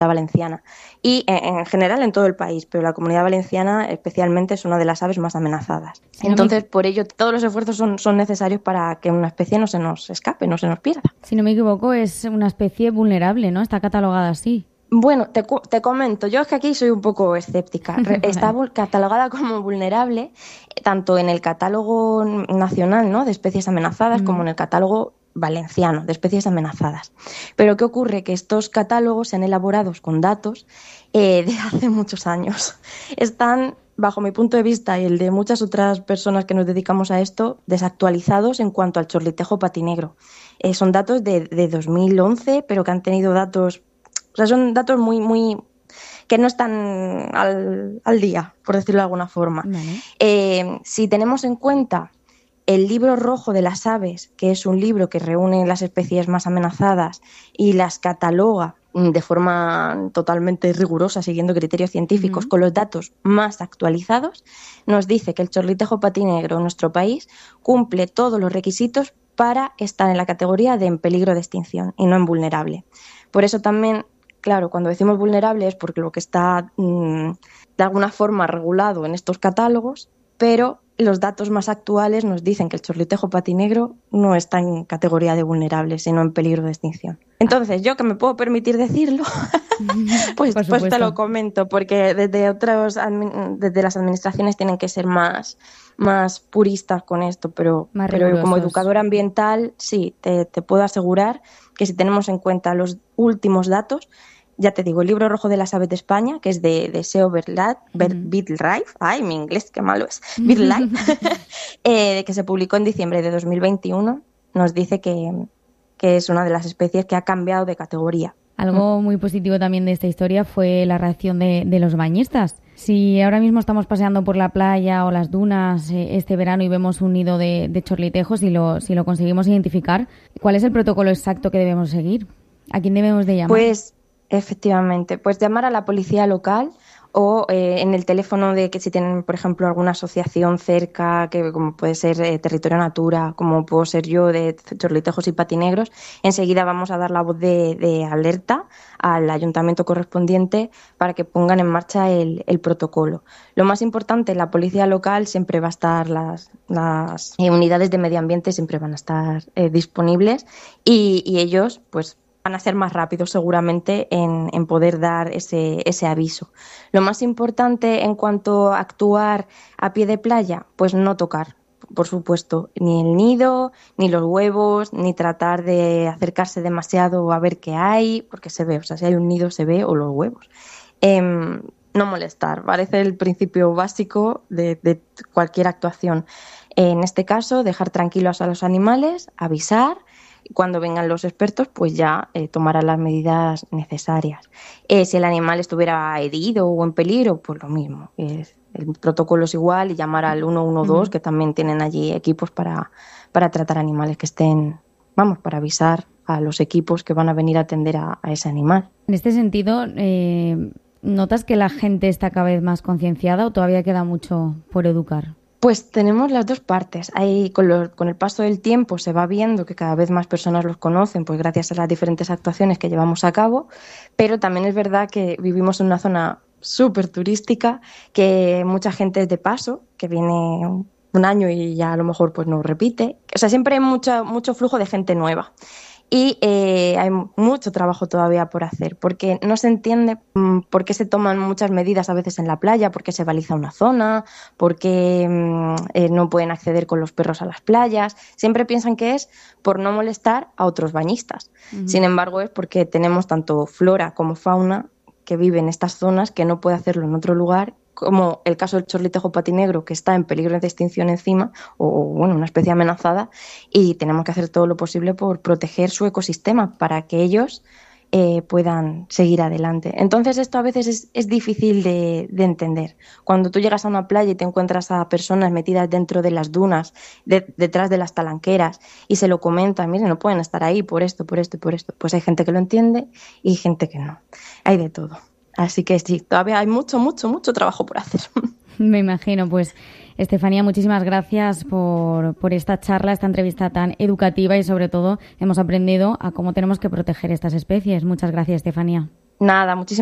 valenciana y en general en todo el país, pero la Comunidad Valenciana especialmente es una de las aves más amenazadas. Entonces, por ello, todos los esfuerzos son necesarios para que una especie no se nos escape, no se nos pierda. Si no me equivoco, es una especie vulnerable, ¿no? Está catalogada así. Bueno, te comento, yo es que aquí soy un poco escéptica. Está catalogada como vulnerable tanto en el catálogo nacional, ¿no?, de especies amenazadas como en el catálogo valenciano de especies amenazadas. Pero ¿qué ocurre? Que estos catálogos se han elaborado con datos de hace muchos años. Están, bajo mi punto de vista y el de muchas otras personas que nos dedicamos a esto, desactualizados en cuanto al chorlitejo patinegro. Son datos de 2011, pero que han tenido datos... O sea, son datos muy que no están al día, por decirlo de alguna forma. Si tenemos en cuenta el libro rojo de las aves, que es un libro que reúne las especies más amenazadas y las cataloga de forma totalmente rigurosa, siguiendo criterios científicos, con los datos más actualizados, nos dice que el chorlitejo patinegro en nuestro país cumple todos los requisitos para estar en la categoría de en peligro de extinción y no en vulnerable. Por eso también, claro, cuando decimos vulnerable es porque lo que está de alguna forma regulado en estos catálogos, pero los datos más actuales nos dicen que el chorlitejo patinegro no está en categoría de vulnerable, sino en peligro de extinción. Entonces, yo que me puedo permitir decirlo, pues te lo comento, porque desde las administraciones tienen que ser más puristas con esto, pero como educadora ambiental, sí, te puedo asegurar que si tenemos en cuenta los últimos datos, ya te digo, el libro rojo de las aves de España, que es de SEO BirdLife, ay, mi inglés, qué malo es, BirdLife, que se publicó en diciembre de 2021, nos dice que es una de las especies que ha cambiado de categoría. Algo muy positivo también de esta historia fue la reacción de los bañistas. Si ahora mismo estamos paseando por la playa o las dunas este verano y vemos un nido de chorlitejos, si lo conseguimos identificar, ¿cuál es el protocolo exacto que debemos seguir? ¿A quién debemos de llamar? Pues efectivamente, pues llamar a la policía local o en el teléfono de que si tienen, por ejemplo, alguna asociación cerca, que como puede ser Territorio Natura, como puedo ser yo, de chorlitejos y patinegros, enseguida vamos a dar la voz de alerta al ayuntamiento correspondiente para que pongan en marcha el protocolo. Lo más importante, la policía local siempre va a estar, las unidades de medio ambiente siempre van a estar disponibles y ellos, pues, van a ser más rápidos seguramente en poder dar ese aviso. Lo más importante en cuanto a actuar a pie de playa, pues no tocar, por supuesto, ni el nido, ni los huevos, ni tratar de acercarse demasiado a ver qué hay, porque se ve, o sea, si hay un nido se ve, o los huevos. No molestar, parece el principio básico de cualquier actuación. En este caso, dejar tranquilos a los animales, avisar. Cuando vengan los expertos, pues ya tomarán las medidas necesarias. Si el animal estuviera herido o en peligro, pues lo mismo. El protocolo es igual y llamar al 112, que también tienen allí equipos para tratar animales que estén, para avisar a los equipos que van a venir a atender a ese animal. En este sentido, ¿notas que la gente está cada vez más concienciada o todavía queda mucho por educar? Pues tenemos las dos partes. Ahí con el paso del tiempo se va viendo que cada vez más personas los conocen, pues gracias a las diferentes actuaciones que llevamos a cabo, pero también es verdad que vivimos en una zona súper turística, que mucha gente es de paso, que viene un año y ya a lo mejor pues no repite. O sea, siempre hay mucho flujo de gente nueva. Y hay mucho trabajo todavía por hacer, porque no se entiende por qué se toman muchas medidas a veces en la playa, por qué se baliza una zona, por qué no pueden acceder con los perros a las playas. Siempre piensan que es por no molestar a otros bañistas. Sin embargo, es porque tenemos tanto flora como fauna que vive en estas zonas que no puede hacerlo en otro lugar, como el caso del chorlitejo patinegro, que está en peligro de extinción encima, o una especie amenazada, y tenemos que hacer todo lo posible por proteger su ecosistema para que ellos puedan seguir adelante. Entonces esto a veces es difícil de entender. Cuando tú llegas a una playa y te encuentras a personas metidas dentro de las dunas, detrás de las talanqueras, y se lo comentan, miren, no pueden estar ahí por esto, por esto y por esto. Pues hay gente que lo entiende y gente que no. Hay de todo. Así que sí, todavía hay mucho trabajo por hacer. Me imagino. Pues, Estefanía, muchísimas gracias por esta charla, esta entrevista tan educativa y, sobre todo, hemos aprendido a cómo tenemos que proteger estas especies. Muchas gracias, Estefanía. Nada, muchísimas